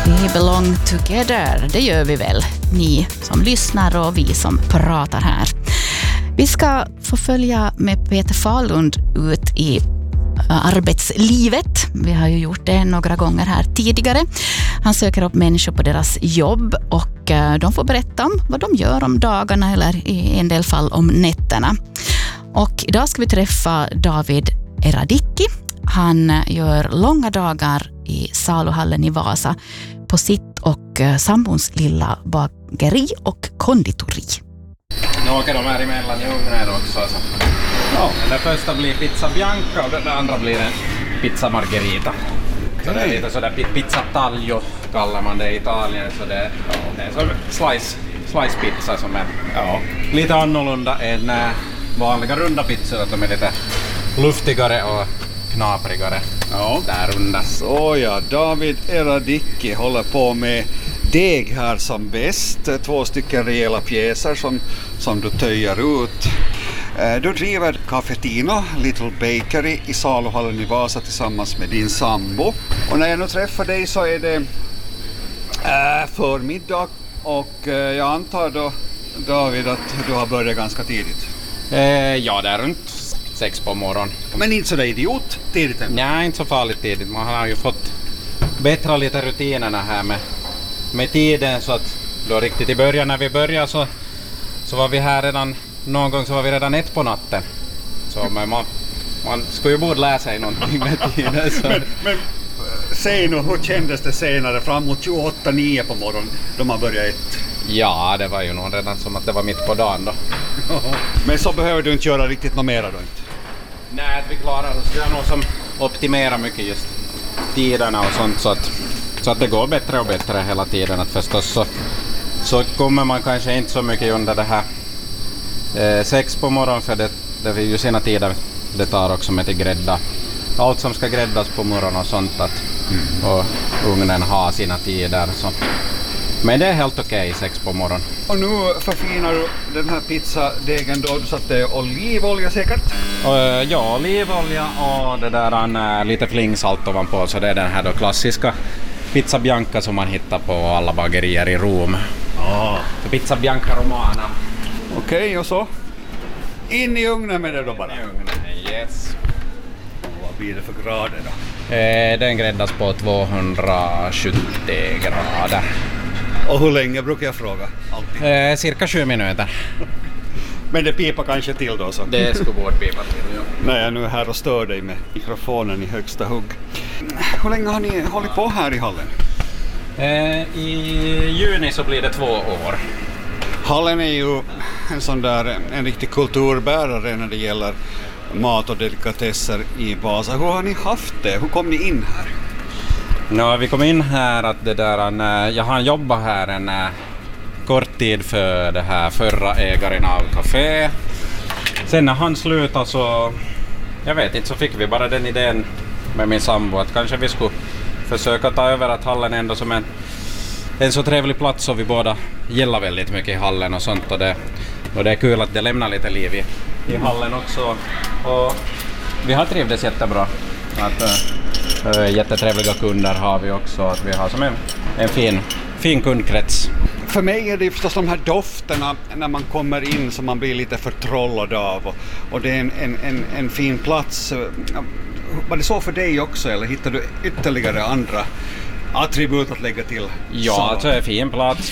We belong together, det gör vi väl, ni som lyssnar och vi som pratar här. Vi ska få följa med Peter Fahlund ut i arbetslivet. Vi har ju gjort det några gånger här tidigare. Han söker upp människor på deras jobb och de får berätta om vad de gör om dagarna eller i en del fall om nätterna. Och idag ska vi träffa David Eradicki. Han gör långa dagar i saluhallen i Vasa på sitt och sambons lilla bageri och konditori. Nu åker de här emellan i ugnen också. Så. Ja, den första blir pizza bianca och den andra blir en pizza margherita. Okay. Så det är lite sådär pizza taglio kallar man det i Italien. Så det är så slice pizza som är lite annorlunda än vanliga runda pizzor. Att de är lite luftigare och knaprigare där runda. Så ja, David Eradicki håller på med deg här som bäst. 2 stycken rejäla pjäser som du töjer ut. Du driver Cafetino, Little Bakery i saluhallen i Vasa tillsammans med din sambo. Och när jag nu träffar dig så är det förmiddag och jag antar då, David, att du har börjat ganska tidigt. Ja, det är runt 6 på morgonen. Men inte så där idiot tidigt än? Nej, inte så farligt tidigt. Man har ju fått bättra lite rutinerna här med tiden, så att då riktigt i början när vi började så var vi här redan, någon gång så var vi redan 1 på natten. Så men man skulle ju borde lära sig någonting med tiden. Så. Men säg nu, hur kändes det senare fram mot 28-9 på morgonen då man började 1? Ja, det var ju nog redan som att det var mitt på dagen då. Men så behöver du inte göra riktigt något mera då inte? Nej, att vi klarar oss. Det är nog som optimerar mycket just tiderna och sånt, så att det går bättre och bättre hela tiden. Att förstås så kommer man kanske inte så mycket under det här 6 på morgonen, för det är ju sina tider det tar också med till grädda. Allt som ska gräddas på morgonen och sånt, och ugnen har sina tider. Så. Men det är helt okej 6 på morgonen. Och nu förfinar du den här pizzadegen då, du satte olivolja säkert? Ja, olivolja och det där lite flingsalt ovanpå, så det är den här då klassiska pizza bianca som man hittar på alla bagerier i Rom. Så pizza bianca romana. Okej, och så in i ugnen med det då bara? I ugnen, yes. Vad blir det för grader då? Den gräddas på 270 grader. Och hur länge brukar jag fråga? Cirka 7 minuter. Men det pipar kanske till då så? Det skulle borde pipa till, ja. När jag nu är här och stör dig med mikrofonen i högsta hugg. Hur länge har ni hållit på här i hallen? I juni så blir det 2 år. Hallen är ju en riktig kulturbärare när det gäller mat och delikatesser i Vasa. Hur har ni haft det? Hur kom ni in här? Vi kom in här att jag har jobbat här en kort tid för det här förra ägaren av café. Sen när han slutade så, jag vet inte, så fick vi bara den idén med min sambo att kanske vi skulle försöka ta över att hallen ändå som en så trevlig plats, och vi båda gillar väldigt mycket i hallen och sånt, och det är kul att det lämnar lite liv i hallen också, och vi har trivdes jättebra. Jättetrevliga kunder har vi också, att vi har som en fin kundkrets. För mig är det förstås de här dofterna när man kommer in som man blir lite förtrollad av, och det är en fin plats. Var det så för dig också, eller hittar du ytterligare andra attribut att lägga till? Ja, alltså en fin plats,